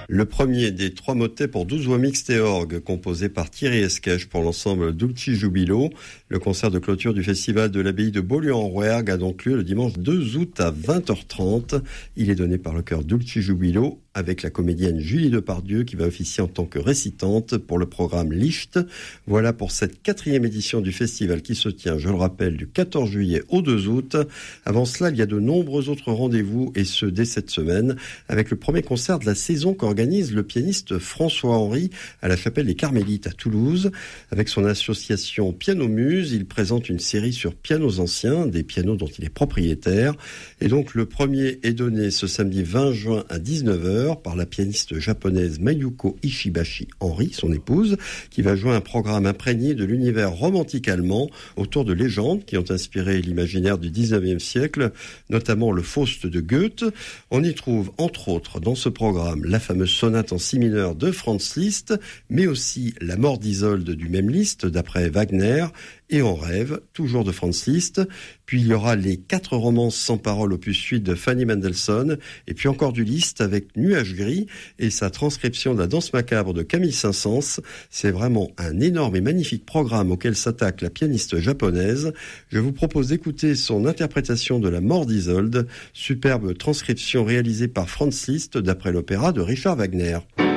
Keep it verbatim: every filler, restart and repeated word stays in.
Le premier des trois motets pour douze voix mixtes et orgue, composé par Thierry Esquèche pour l'ensemble Dulci Jubilo. Le concert de clôture du festival de l'abbaye de Beaulieu-en-Rouergue a donc lieu le dimanche deux août à vingt heures trente. Il est donné par le chœur Dulci Jubilo avec la comédienne Julie Depardieu qui va officier en tant que récitante pour le programme Licht. Voilà pour cette quatrième édition du festival qui se tient, je le rappelle, du quatorze juillet au deux août. Avant cela, il y a de nombreux autres rendez-vous et ce dès cette semaine avec le premier concert de la saison qu'organise le pianiste François Henry à la chapelle des Carmélites à Toulouse. Avec son association Piano Muse, il présente une série sur pianos anciens, des pianos dont il est propriétaire. Et donc le premier est donné ce samedi vingt juin à dix-neuf heures par la pianiste japonaise Mayuko Ishibashi Henry, son épouse, qui va jouer un programme imprégné de l'univers romantique allemand autour de légendes qui ont inspiré l'imaginaire du dix-neuvième siècle, notamment le Faust de Goethe. On y trouve entre autres dans ce programme la fameuse sonate en si mineur de Franz Liszt, mais aussi La mort d'Isolde du même Liszt d'après Wagner, et On rêve, toujours de Franz Liszt. Puis il y aura les quatre romances sans parole opus huit de Fanny Mendelssohn, et puis encore du Liszt avec Nuage gris et sa transcription de la danse macabre de Camille Saint-Saëns. C'est vraiment un énorme et magnifique programme auquel s'attaque la pianiste japonaise. Je vous propose d'écouter son interprétation de La mort d'Isolde, superbe transcription réalisée par Franz Liszt d'après l'opéra de Richard Wagner.